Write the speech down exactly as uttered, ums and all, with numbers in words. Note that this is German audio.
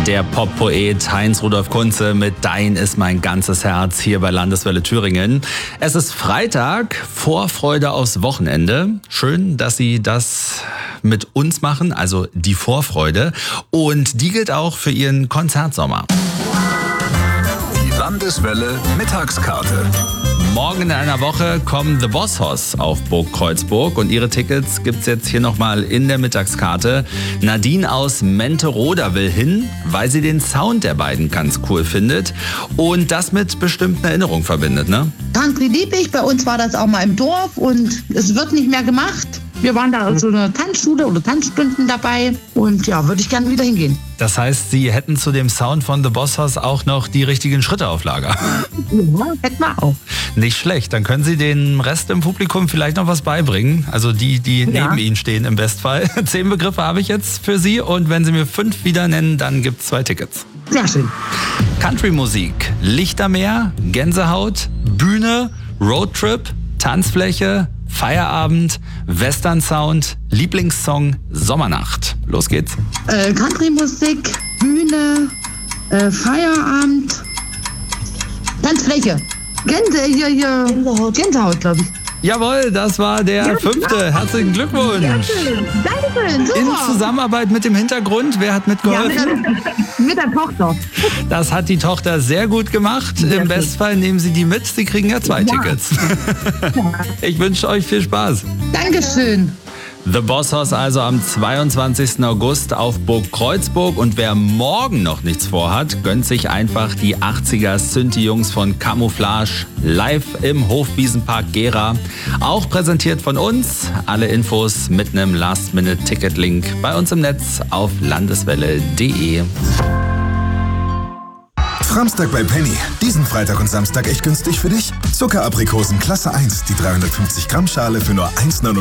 Der Pop-Poet Heinz-Rudolf Kunze mit Dein ist mein ganzes Herz hier bei Landeswelle Thüringen. Es ist Freitag, Vorfreude aufs Wochenende. Schön, dass Sie das mit uns machen, also die Vorfreude. Und die gilt auch für Ihren Konzertsommer. Die Landeswelle Mittagskarte. Morgen in einer Woche kommen The Boss Hoss auf Burg Kreuzburg und ihre Tickets gibt's jetzt hier nochmal in der Mittagskarte. Nadine aus Menteroda will hin, weil sie den Sound der beiden ganz cool findet und das mit bestimmten Erinnerungen verbindet, ne? Country lieb ich, bei uns war das auch mal im Dorf und es wird nicht mehr gemacht. Wir waren da so eine Tanzschule oder Tanzstunden dabei und ja, würde ich gerne wieder hingehen. Das heißt, Sie hätten zu dem Sound von The Boss Hoss auch noch die richtigen Schritte auf Lager. Ja, hätten wir auch. Nicht schlecht, dann können Sie dem Rest im Publikum vielleicht noch was beibringen. Also die, die Ja. neben Ihnen stehen im Bestfall. Zehn Begriffe habe ich jetzt für Sie und wenn Sie mir fünf wieder nennen, dann gibt es zwei Tickets. Sehr schön. Country-Musik, Lichtermeer, Gänsehaut, Bühne, Roadtrip, Tanzfläche, Feierabend, Western-Sound, Lieblingssong, Sommernacht. Los geht's. Äh, Country-Musik, Bühne, äh, Feierabend, Tanzfläche. Gänse, hier, hier. Gänsehaut. Gänsehaut, glaube ich. Jawohl, das war der Ja, fünfte. Herzlichen Glückwunsch. Dankeschön, super. In Zusammenarbeit mit dem Hintergrund, wer hat Ja, mitgeholfen? mit, der, mit der Tochter. Das hat die Tochter sehr gut gemacht. Sehr Im gut. Bestfall nehmen Sie die mit. Sie kriegen ja zwei Ja. Tickets. Ich wünsche euch viel Spaß. Dankeschön. The Boss Hoss also am zweiundzwanzigsten August auf Burg Kreuzburg. Und wer morgen noch nichts vorhat, gönnt sich einfach die achtziger Synthi-Jungs von Camouflage live im Hofwiesenpark Gera. Auch präsentiert von uns. Alle Infos mit einem Last-Minute-Ticket-Link bei uns im Netz auf landeswelle punkt de. Samstag bei Penny. Diesen Freitag und Samstag echt günstig für dich. Zuckeraprikosen Klasse eins, die dreihundertfünfzig Gramm Schale für nur eins Euro neunundneunzig.